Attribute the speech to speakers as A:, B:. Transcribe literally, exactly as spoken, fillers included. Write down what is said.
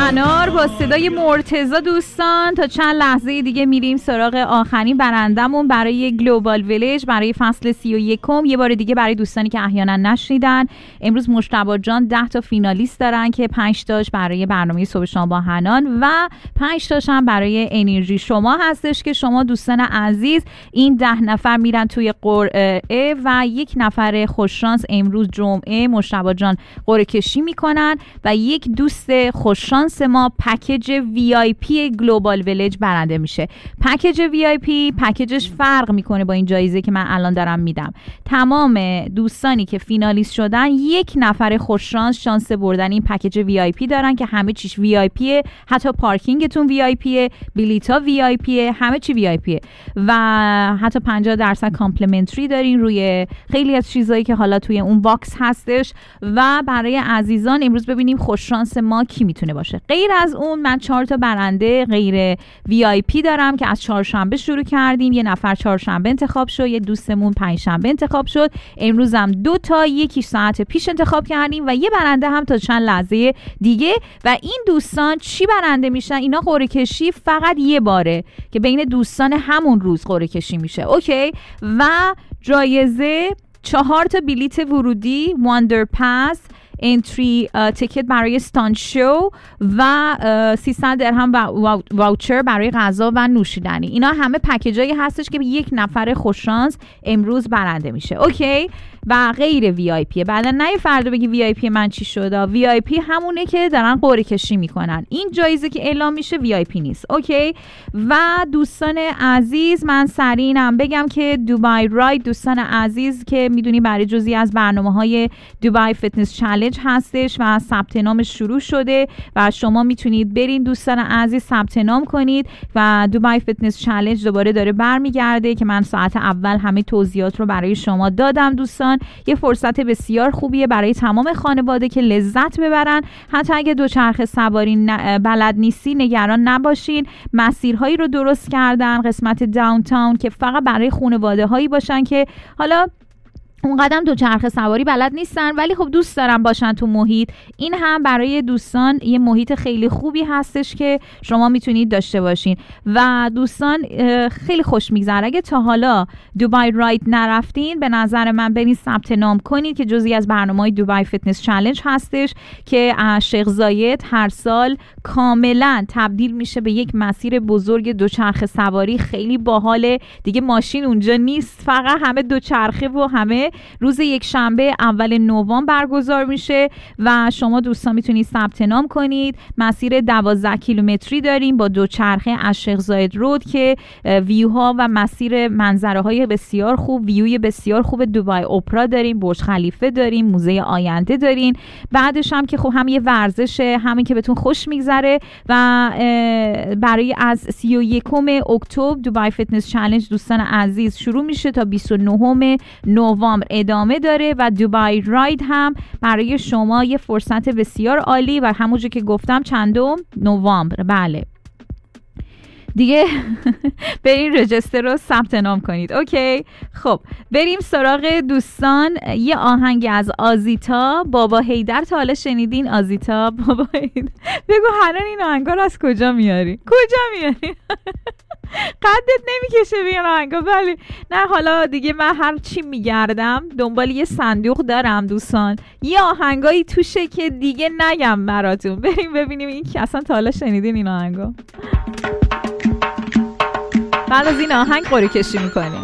A: انار با صدای مرتضی دوستان. تا چند لحظه دیگه میریم سراغ آخرین برندمون برای گلوبال ویلیج برای فصل سی و یکم. یه بار دیگه برای دوستانی که احیانا نشنیدن، امروز مجتبی جان ده تا فینالیست دارن که پنج تاش برای برنامه صبح شما با حنان و پنج تاش هم برای انرژی شما هستش که شما دوستان عزیز این ده نفر میرن توی قرعه و یک نفر خوششانس امروز جمعه مجتبی جان قرعه کشی میکنن و یک دوست خوششانس ما پکیج وی آی پی گلوبال ویلیج برنده میشه. پکیج وی آی پی پکیجش فرق میکنه با این جایزه که من الان دارم میدم. تمام دوستانی که فینالیست شدن یک نفر خوششانس شانس بردن این پکیج وی آی پی دارن که همه چیش وی آی پی، حتی پارکینگتون وی آی پی، بلیطا وی آی پی، همه چی وی آی پی و حتی پنجاه درصد کامپلیمنتری دارین روی خیلی از چیزایی که حالا توی اون باکس هستش. و برای عزیزان امروز ببینیم خوششانس ما کی میتونه باشه. غیر از اون من چهار تا برنده غیر وی آی پی دارم که از چهارشنبه شروع کردیم. یه نفر چهارشنبه انتخاب شد، یه دوستمون پنجشنبه انتخاب شد، امروز هم دو تا یکی ساعت پیش انتخاب کردیم و یه برنده هم تا چند لحظه دیگه. و این دوستان چی برنده میشن؟ اینا قرعه کشی فقط یه باره که بین دوستان همون روز قرعه کشی میشه. اوکی. و جایزه چهار تا بلیت ورودی واندر پاس، انتری تیکت برای استان شو و سیصد درهم و واوچر برای غذا و نوشیدنی. اینا همه پکیجایی هستش که یک نفر خوششانس امروز برنده میشه. اوکی. و غیر وی آی پی. بعدا نه فردا بگی وی آی پی من چی شده. وی آی پی همونه که دارن قرعه کشی میکنن. این جایزه که اعلام میشه وی آی پی نیست. اوکی. و دوستان عزیز من سریعم بگم که دوبای راید دوستان عزیز که میدونی برای جزئی از برنامه‌های دوبای فتنس چالش هستش و ثبت نامش شروع شده و شما میتونید برین دوستان عزیز ثبت نام کنید و دوبای فتنس چالش دوباره داره برمیگرده که من ساعت اول همه توضیحات رو برای شما دادم. دوستان یه فرصت بسیار خوبیه برای تمام خانواده که لذت ببرن. حتی اگه دوچرخه سواری بلد نیستی نگران نباشین، مسیرهایی رو درست کردن قسمت داونتاون که فقط برای خانواده هایی باشن که حالا اون قدم دوچرخه سواری بلد نیستن ولی خب دوست دارن باشن تو محیط. این هم برای دوستان یه محیط خیلی خوبی هستش که شما میتونید داشته باشین و دوستان خیلی خوش میگذره. اگه تا حالا دوبای راید نرفتین به نظر من برید ثبت نام کنید که جزئی از برنامه‌های دوبای فتنس چالش هستش که شیخ زاید هر سال کاملا تبدیل میشه به یک مسیر بزرگ دوچرخه سواری. خیلی باحاله دیگه، ماشین اونجا نیست، فقط همه دوچرخه و همه روز یک شنبه اول نوامبر برگزار میشه و شما دوستان میتونید ثبت نام کنید. مسیر دوازده کیلومتری داریم با دوچرخه از شیخ زاید رود که ویوها و مسیر منظره های بسیار خوب، ویوی بسیار خوب دوبای اپرا داریم، برج خلیفه داریم، موزه آینده دارین. بعدش هم که خب هم یه ورزشه، همین که بهتون خوش میگذره. و برای از سی و یکم اکتبر دوبای فتنس چالش دوستان عزیز شروع میشه تا بیست و نهم نوامبر ادامه داره و دوبای راید هم برای شما یه فرصت بسیار عالی و همونجور که گفتم چندم نوامبر. بله دیگه برین رجستر رو ثبت نام کنید. اوکی. خب بریم سراغ دوستان. یه آهنگ از آزیتا بابا حیدر. تا حالا شنیدین آزیتا بابا حیدر؟ بگو حنان این آهنگا رو از کجا میاری؟ کجا میاری؟ قدت نمیکشه بیان آهنگا. ولی نه حالا دیگه من هر چی میگردم دنبال یه صندوق دارم دوستان، یه آهنگایی توشه که دیگه نگم براتون. بریم ببینیم این که اصلا تا حالا شنیدین این آهنگا. بعد از این آهنگ قرعه کشی میکنیم.